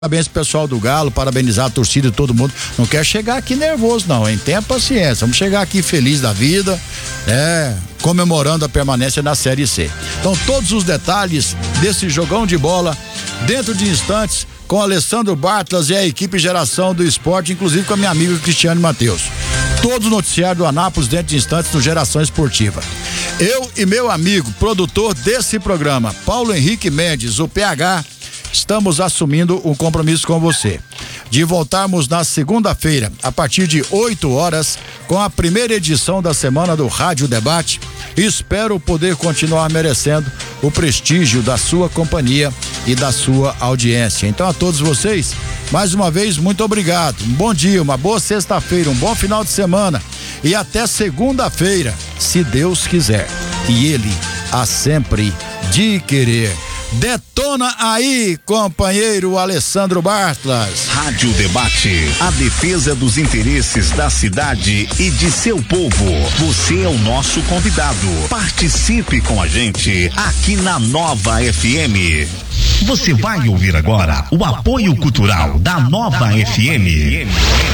Parabéns pro pessoal do Galo, parabenizar a torcida e todo mundo. Não quer chegar aqui nervoso, não, hein? Tenha paciência. Vamos chegar aqui feliz da vida, comemorando a permanência na Série C. Então, todos os detalhes desse jogão de bola, dentro de instantes, com Alessandro Bartlas e a equipe Geração do Esporte, inclusive com a minha amiga Cristiane Matheus. Todo o noticiário do Anápolis dentro de instantes no Geração Esportiva. Eu e meu amigo, produtor desse programa, Paulo Henrique Mendes, o PH, estamos assumindo um compromisso com você, de voltarmos na segunda-feira, a partir de 8 horas, com a primeira edição da semana do Rádio Debate. Espero poder continuar merecendo o prestígio da sua companhia e da sua audiência. Então, a todos vocês, mais uma vez, muito obrigado. Um bom dia, uma boa sexta-feira, um bom final de semana e até segunda-feira, se Deus quiser. E Ele há sempre de querer. Detona aí, companheiro Alessandro Bartlas. Rádio Debate, a defesa dos interesses da cidade e de seu povo. Você é o nosso convidado. Participe com a gente aqui na Nova FM. Você vai ouvir agora o apoio cultural da Nova FM.